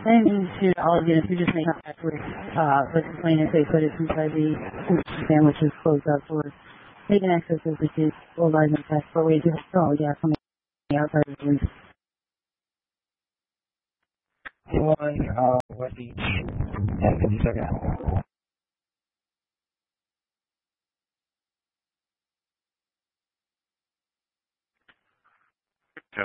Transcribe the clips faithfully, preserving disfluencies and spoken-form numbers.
Same thing to all of you. If you just make contact with uh, the complainant, they put it inside the stand, which is closed up for making access as the case will rise in test. But we do have, oh yeah, from the outside of the police. One, uh, West Beach, and fifty-second. Joe.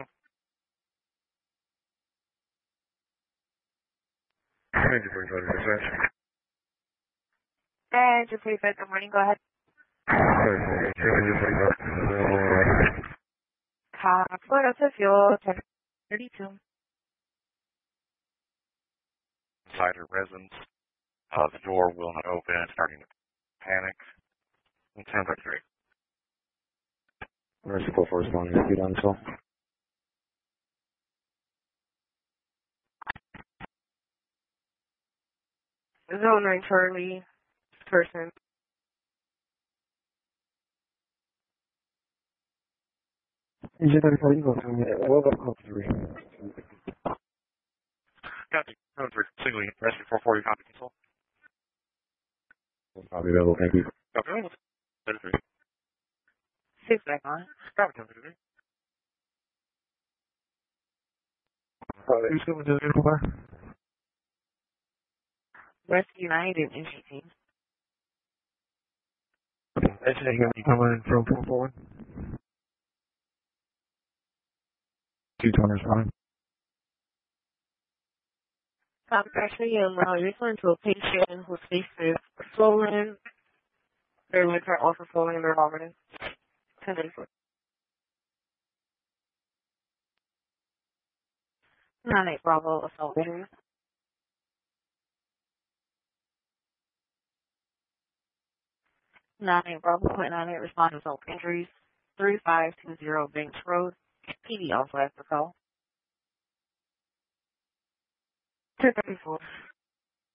Thank you for joining us, sir. And just please, good morning, go ahead. Uh, Florida Fuel, ten thirty-two. Inside her residence, uh, the door will not open, starting to panic. ten thirty-three. Merciful for responding to speed on this call. Zone nine Charlie, person. Is it thirty-four Eagle? What about call three? Got you. ten three. Signaling rescue four forty, copy console. Probably available, thank you. Copy. thirty-three. Six back on. Copy, ten thirty-three. Who's coming to the vehicle bar? Rescue United and N G T. Okay, that's it. You coming in from four four one? Two twenty fine. Um, actually, um, uh, referring to a patient whose face is swollen. Their lips are also swollen and they're vomiting. ten thirty-four. nine eight Bravo assault injury. nine eight Bravo point nine eight respond to assault injuries. three five two zero Banks Road. P D also has the call. ten thirty-four.